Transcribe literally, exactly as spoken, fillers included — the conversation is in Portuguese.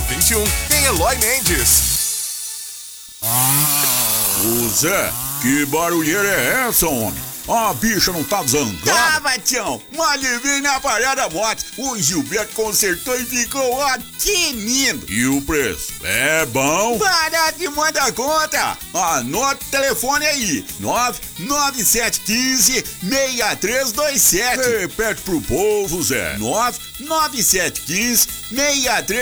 vinte e um, em Eloy Mendes. Ô Zé, que barulheira é essa, homem? A bicha não tá zangada? Tava, Tião. Mó levei na parada moto. O Gilberto consertou e ficou ó, tinindo. E o preço? É bom? Barato e manda conta. Anota o telefone aí. nove nove sete um cinco, seis três dois sete. Repete pro povo, Zé. nove nove sete um cinco, seis três